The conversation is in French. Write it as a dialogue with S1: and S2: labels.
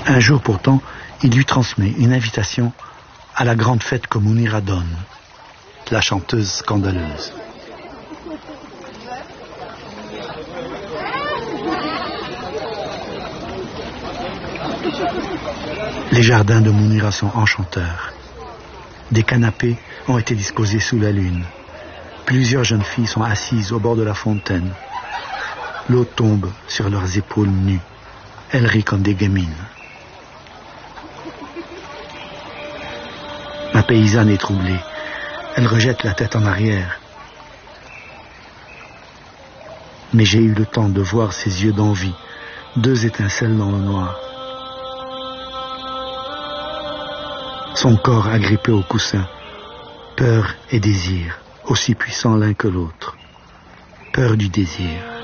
S1: Un jour pourtant, il lui transmet une invitation à la grande fête que Mounira donne, la chanteuse scandaleuse. Les jardins de Mounira sont enchanteurs. Des canapés ont été disposés sous la lune. Plusieurs jeunes filles sont assises au bord de la fontaine. L'eau tombe sur leurs épaules nues. Elles rient comme des gamines. Ma paysanne est troublée. Elle rejette la tête en arrière. Mais j'ai eu le temps de voir ses yeux d'envie, 2 étincelles dans le noir. Son corps agrippé au coussin, peur et désir, aussi puissants l'un que l'autre. Peur du désir.